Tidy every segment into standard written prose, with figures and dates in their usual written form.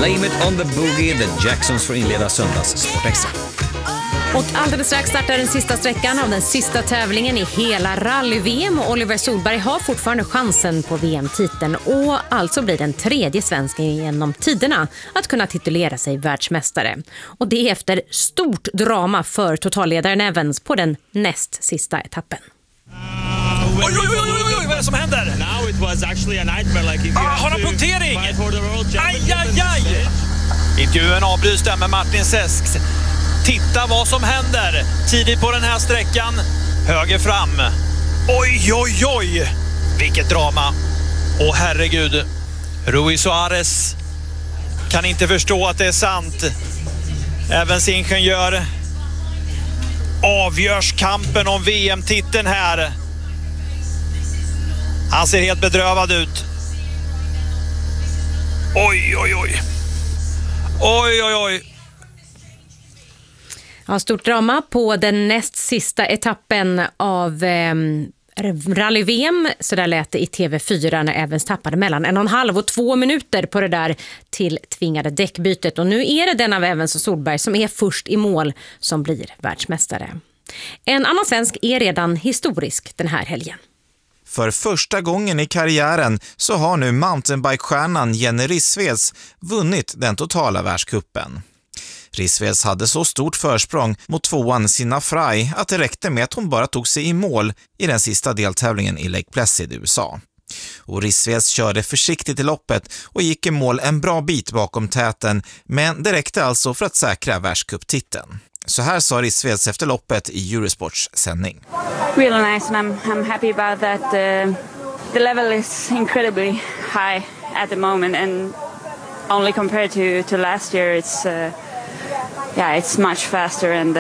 Blame It on the Boogie, The Jacksons får inleda söndags Sportextra. Och alldeles strax startar den sista sträckan av den sista tävlingen i hela rally-VM. Oliver Solberg har fortfarande chansen på VM-titeln och alltså blir den tredje svensken genom tiderna att kunna titulera sig världsmästare. Och det är efter stort drama för totalledaren Evans på den näst sista etappen. Oj, vad är det som händer? Now it was actually a nightmare, like if you har han punktering? Aj! Intervjun avbryts där med Martin Sesks. Titta vad som händer tidigt på den här sträckan. Höger fram. Oj! Vilket drama. Åh herregud. Rui Suarez kan inte förstå att det är sant. Evans ingenjör. Avgörs kampen om VM-titeln här. Han ser helt bedrövad ut. Oj. Ja, stort drama på den näst sista etappen av rally-VM. Så där lät det i TV4 när Evans tappade mellan 1,5 och 2 minuter på det där till tvingade däckbytet. Och nu är det den av Evans och Solberg som är först i mål som blir världsmästare. En annan svensk är redan historisk den här helgen. För första gången i karriären så har nu mountainbike-stjärnan Jenny Rissveds vunnit den totala världscupen. Rissveds hade så stort försprång mot tvåan Sina Frey att det räckte med att hon bara tog sig i mål i den sista deltävlingen i Lake Placid i USA. Och Rissveds körde försiktigt i loppet och gick i mål en bra bit bakom täten, men det räckte alltså för att säkra världscuptiteln. Så här sa Rissveds efter loppet i Eurosports sändning. Really nice, and I'm happy about that. The level is incredibly high at the moment, and only compared to last year, it's much faster, and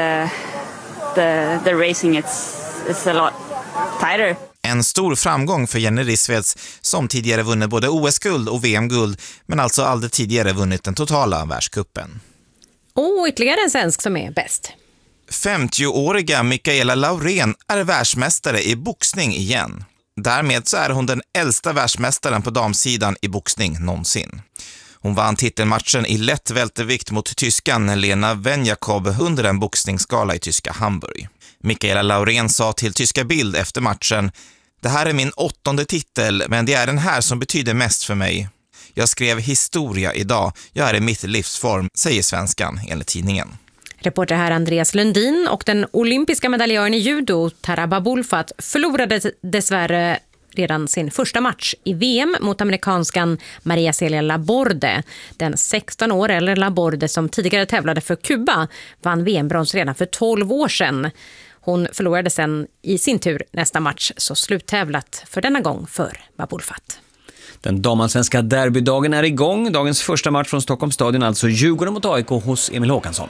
the racing it's a lot tighter. En stor framgång för Jenny Rissveds som tidigare vunnit både OS-guld och VM-guld, men alltså aldrig tidigare vunnit den totala världscupen. Och ytterligare en svensk som är bäst. 50-åriga Mikaela Laurén är världsmästare i boxning igen. Därmed så är hon den äldsta världsmästaren på damsidan i boxning någonsin. Hon vann titelmatchen i lätt vältervikt mot tyskan Lena Venjakob under en boxningsgala i tyska Hamburg. Mikaela Laurén sa till tyska Bild efter matchen: "Det här är min 8:e titel, men det är den här som betyder mest för mig. Jag skrev historia idag. Jag är i mitt livsform", säger svenskan enligt tidningen. Reporter här Andreas Lundin och den olympiska medaljören i judo Tara Babulfat förlorade dessvärre redan sin första match i VM mot amerikanskan Maria Celia Laborde. Den 16 år äldre Laborde som tidigare tävlade för Kuba vann VM-brons redan för 12 år sedan. Hon förlorade sen i sin tur nästa match, så sluttävlat för denna gång för Babulfat. Den damallsvenska derbydagen är igång. Dagens första match från Stockholms stadion, alltså Djurgården mot AIK hos Emil Håkansson.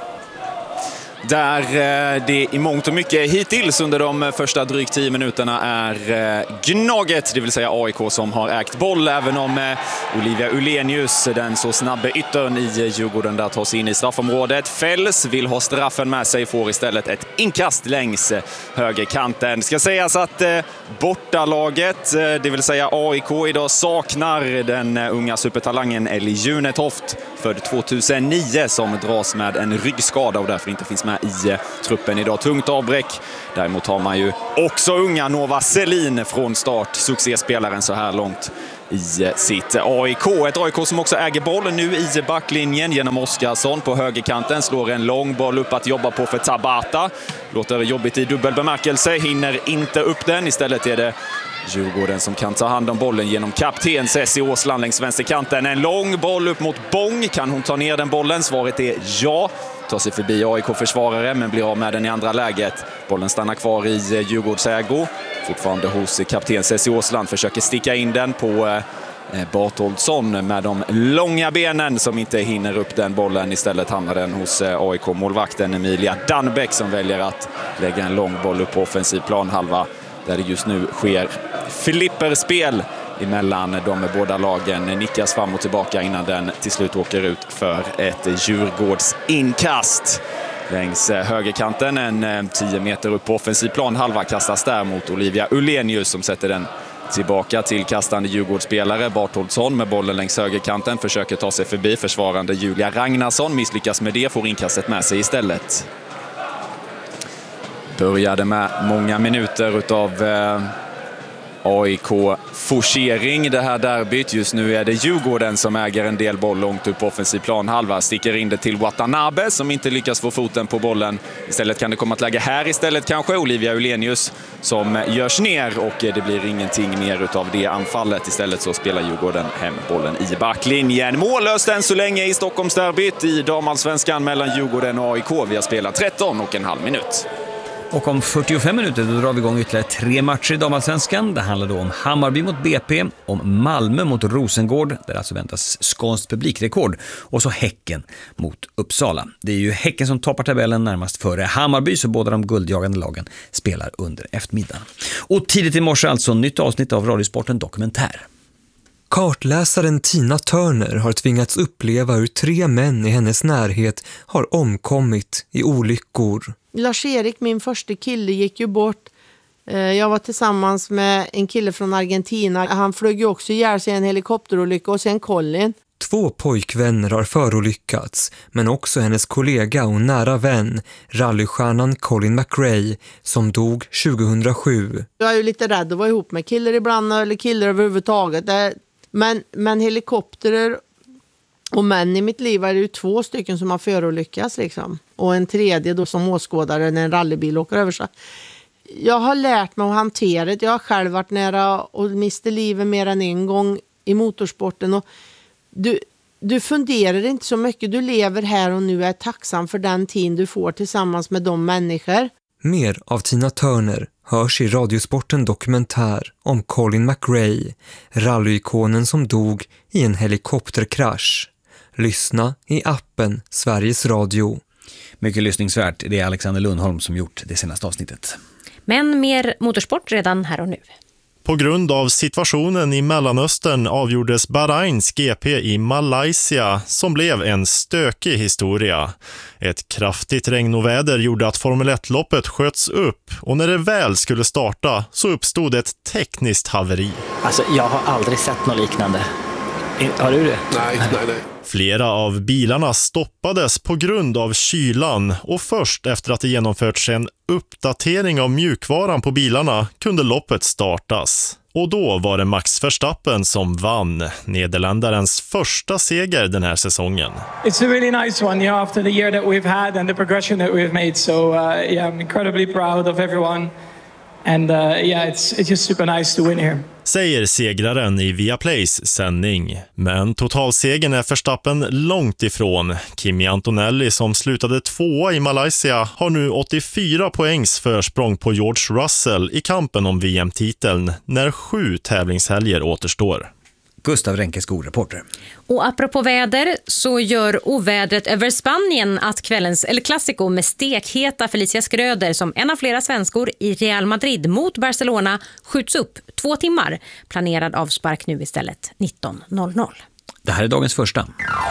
Där det i mångt och mycket hittills under de första drygt 10 minuterna är Gnaget, det vill säga AIK, som har ägt boll, även om Olivia Ulenius, den så snabba yttern i Djurgården, där tar sig in i straffområdet. Fälls vill ha straffen med sig, får istället ett inkast längs högerkanten. Ska sägas att bortalaget, det vill säga AIK, idag saknar den unga supertalangen Ellie Junetoft, född 2009, som dras med en ryggskada och därför inte finns med i truppen idag. Tungt avbräck. Däremot har man ju också unga Nova Selin från start, succéspelaren så här långt i sitt AIK. Ett AIK som också äger bollen nu i backlinjen genom Oskarsson på högerkanten. Slår en lång boll upp att jobba på för Tabata. Låter jobbigt i dubbel bemärkelse. Hinner inte upp den. Istället är det Djurgården som kan ta hand om bollen genom kapten Cessi Åsland längs vänsterkanten. En lång boll upp mot Bång. Kan hon ta ner den bollen? Svaret är ja. Tar sig förbi AIK-försvarare men blir av med den i andra läget. Bollen stannar kvar i Djurgårds ägo. Fortfarande hos kapten Cessi Åsland. Försöker sticka in den på Bartoldsson med de långa benen som inte hinner upp den bollen. Istället hamnar den hos AIK-målvakten Emilia Danbeck som väljer att lägga en lång boll upp på offensiv planhalva, där det just nu sker flipperspel emellan de båda lagen. Nickas fram och tillbaka innan den till slut åker ut för ett Djurgårds inkast. Längs högerkanten, en 10 meter upp på offensiv plan. Halva kastas där mot Olivia Ulenius som sätter den Tillbaka till kastande Djurgårdsspelare. Bartoldsson med bollen längs högerkanten försöker ta sig förbi försvarande Julia Ragnarsson. Misslyckas med det, får inkastet med sig istället. Började med många minuter utav AIK-forcering det här derbyt. Just nu är det Djurgården som äger en del boll långt upp på offensiv planhalva. Sticker in det till Watanabe som inte lyckas få foten på bollen. Istället kan det komma ett läge här istället kanske. Olivia Ulenius som görs ner och det blir ingenting mer utav det anfallet. Istället så spelar Djurgården hem bollen i backlinjen. Mållöst än så länge i Stockholmsderbyt i damallsvenskan mellan Djurgården och AIK. Vi har spelat 13,5 minut. Och om 45 minuter då drar vi igång ytterligare 3 matcher i damallsvenskan. Det handlar då om Hammarby mot BP, om Malmö mot Rosengård, där alltså väntas skånskt publikrekord, och så Häcken mot Uppsala. Det är ju Häcken som toppar tabellen närmast före Hammarby, så båda de guldjagande lagen spelar under eftermiddagen. Och tidigt i morse alltså nytt avsnitt av Radiosporten Dokumentär. Kartläsaren Tina Turner har tvingats uppleva hur 3 män i hennes närhet har omkommit i olyckor. Lars-Erik, min första kille, gick ju bort. Jag var tillsammans med en kille från Argentina. Han flög ju också ihjäl sig i en helikopterolycka, och sen Colin. 2 pojkvänner har förolyckats, men också hennes kollega och nära vän, rallystjärnan Colin McRae, som dog 2007. Jag är ju lite rädd att vara ihop med killar ibland, eller killar överhuvudtaget. Men helikopterer och män i mitt liv är det ju 2 stycken som har förolyckats liksom. Och en tredje då som åskådare när en rallybil åker över sig. Jag har lärt mig att hantera det. Jag har själv varit nära och miste livet mer än en gång i motorsporten. Och du funderar inte så mycket. Du lever här och nu och är tacksam för den tid du får tillsammans med de människor. Mer av Tina Turner hörs i Radiosporten Dokumentär om Colin McRae, rallyikonen som dog i en helikopterkrasch. Lyssna i appen Sveriges Radio. Mycket lyssningsvärt. Det är Alexander Lundholm som gjort det senaste avsnittet. Men mer motorsport redan här och nu. På grund av situationen i Mellanöstern avgjordes Bahrains GP i Malaysia som blev en stökig historia. Ett kraftigt regnoväder gjorde att Formel 1-loppet sköts upp och när det väl skulle starta så uppstod ett tekniskt haveri. Alltså jag har aldrig sett något liknande. Har du det? Nej. Flera av bilarna stoppades på grund av kylan och först efter att det genomförts en uppdatering av mjukvaran på bilarna kunde loppet startas. Och då var det Max Verstappen som vann, nederländarens första seger den här säsongen. It's a really nice one, you know, after the year that we've had and the progression that we've made. So I'm incredibly proud of everyone. And it's just super nice to win here. Säger segraren i Viaplays sändning. Men totalsegern är Verstappen långt ifrån. Kimi Antonelli som slutade 2 i Malaysia har nu 84 poängs försprång på George Russell i kampen om VM-titeln när 7 tävlingshelger återstår. Gustav Ränke, reporter. Och apropå väder så gör ovädret över Spanien att kvällens El Clasico med stekheta Felicia Skröder som en av flera svenskor i Real Madrid mot Barcelona skjuts upp 2 timmar. Planerad avspark nu istället 19.00. Det här är dagens första.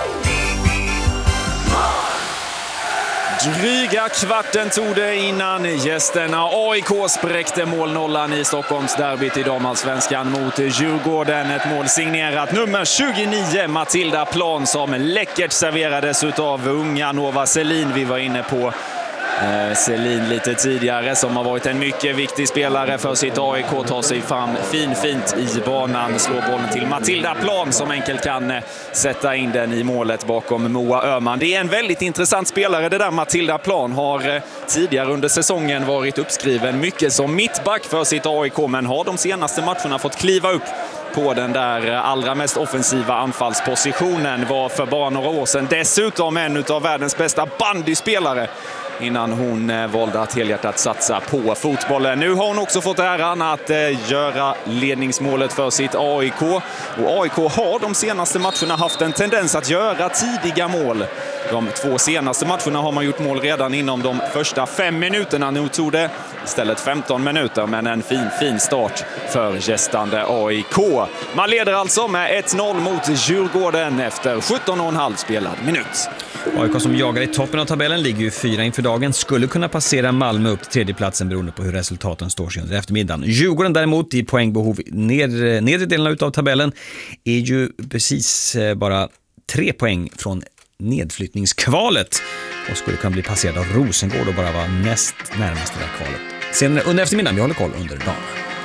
Dryga kvarten tog det innan gästerna AIK spräckte målnollan i Stockholmsderbyt i damallsvenskan mot Djurgården. Ett mål signerat nummer 29 Matilda Plan som läckert serverades av unga Nova Selin. Vi var inne på Selin lite tidigare som har varit en mycket viktig spelare för sitt AIK, tar sig fram fint i banan, slår bollen till Matilda Plan som enkelt kan sätta in den i målet bakom Moa Öhman. Det är en väldigt intressant spelare det där. Matilda Plan har tidigare under säsongen varit uppskriven mycket som mittback för sitt AIK, men har de senaste matcherna fått kliva upp på den där allra mest offensiva anfallspositionen. Var för bara några år sedan dessutom en av världens bästa bandyspelare innan hon valde att helhjärtat satsa på fotbollen. Nu har hon också fått äran att göra ledningsmålet för sitt AIK. Och AIK har de senaste matcherna haft en tendens att göra tidiga mål. De 2 senaste matcherna har man gjort mål redan inom de första 5 minuterna. Nu tog det istället 15 minuter, men en fin start för gästande AIK. Man leder alltså med 1-0 mot Djurgården efter 17,5 spelad minut. AIK som jagar i toppen av tabellen ligger ju 4 inför dagen. Skulle kunna passera Malmö upp till tredje platsen beroende på hur resultaten står sig under eftermiddagen. Djurgården däremot i poängbehov nedre delen av tabellen är ju precis bara 3 poäng från nedflyttningskvalet och skulle kunna bli passerad av Rosengård och bara vara näst närmast det där kvalet. Sen under eftermiddagen, vi håller koll under dagen.